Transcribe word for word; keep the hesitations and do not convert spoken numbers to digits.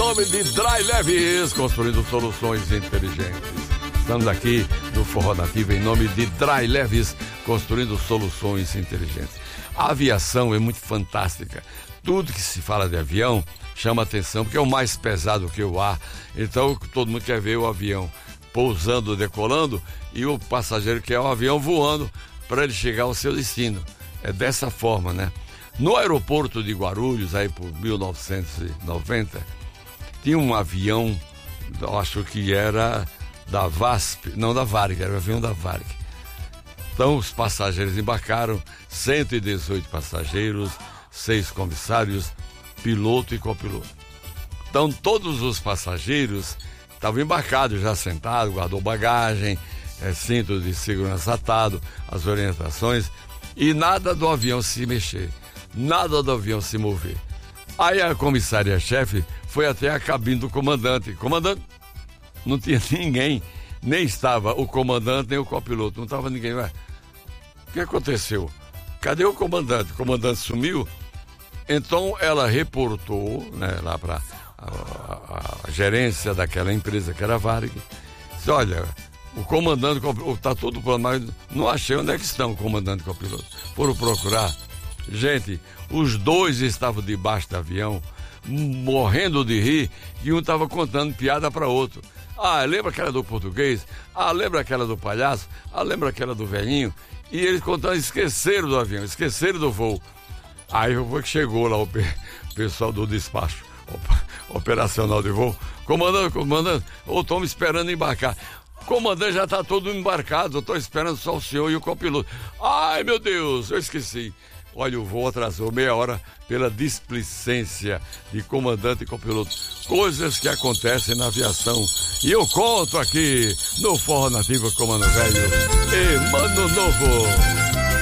nome de Dry Leves, construindo soluções inteligentes. Estamos aqui no Forró Nativo em nome de Dry Leves, construindo soluções inteligentes. A aviação é muito fantástica. Tudo que se fala de avião chama atenção, porque é o mais pesado que o ar. Então todo mundo quer ver o avião pousando, decolando, e o passageiro quer o avião voando para ele chegar ao seu destino. É dessa forma, né? No aeroporto de Guarulhos, aí por mil novecentos e noventa, tinha um avião, acho que era da VASP, não da Varig, era o avião da Varig. Então os passageiros embarcaram, cento e dezoito passageiros, seis comissários, piloto e copiloto. Então todos os passageiros estavam embarcados, já sentados, guardou bagagem, é, cinto de segurança atado, as orientações, e nada do avião se mexer, nada do avião se mover. Aí a comissária-chefe foi até a cabine do comandante. Comandante, não tinha ninguém, nem estava o comandante, nem o copiloto, não estava ninguém. Ué, o que aconteceu? Cadê o comandante? O comandante sumiu. Então ela reportou, né, lá para a, a, a gerência daquela empresa que era a Varig. Disse, olha, o comandante está tudo pronto, mas não achei onde é que estão o comandante e o copiloto. Foram procurar. Gente, os dois estavam debaixo do avião, morrendo de rir, e um estava contando piada para outro. Ah, lembra aquela do português? Ah, lembra aquela do palhaço? Ah, lembra aquela do velhinho? E eles contando, esqueceram do avião, esqueceram do voo. Aí foi que chegou lá o pe- pessoal do despacho op- operacional de voo. Comandante, comandante, eu estou me esperando embarcar. Comandante, já está todo embarcado, eu estou esperando só o senhor e o copiloto. Ai, meu Deus, eu esqueci. Olha, o voo atrasou meia hora pela displicência de comandante e copiloto. Coisas que acontecem na aviação. E eu conto aqui no Forró Nativo com Mano Velho e Mano Novo.